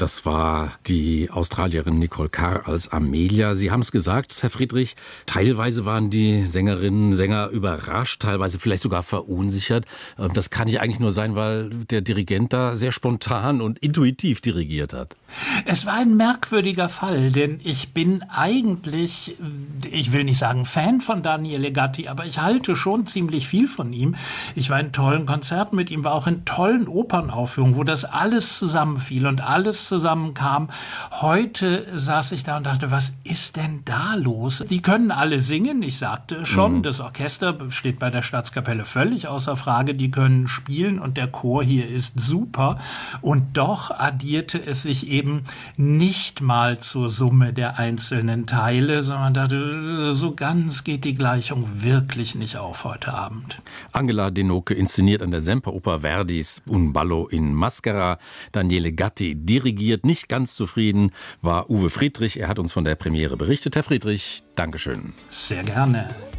Das war die Australierin Nicole Carr als Amelia. Sie haben es gesagt, Herr Friedrich, teilweise waren die Sängerinnen, Sänger überrascht, teilweise vielleicht sogar verunsichert. Das kann ja eigentlich nur sein, weil der Dirigent da sehr spontan und intuitiv dirigiert hat. Es war ein merkwürdiger Fall, denn ich bin eigentlich, ich will nicht sagen Fan von Daniele Gatti, aber ich halte schon ziemlich viel von ihm. Ich war in tollen Konzerten mit ihm, war auch in tollen Opernaufführungen, wo das alles zusammenfiel und alles zusammenkam. Heute saß ich da und dachte, was ist denn da los? Die können alle singen, ich sagte schon, das Orchester steht bei der Staatskapelle völlig außer Frage, die können spielen und der Chor hier ist super. Und doch addierte es sich eben nicht mal zur Summe der einzelnen Teile, sondern dachte, so ganz geht die Gleichung wirklich nicht auf heute Abend. Angela Denoke inszeniert an der Semperoper Verdis Un ballo in Maschera. Daniele Gatti dirigiert. Nicht ganz zufrieden war Uwe Friedrich. Er hat uns von der Premiere berichtet. Herr Friedrich, Dankeschön. Sehr gerne.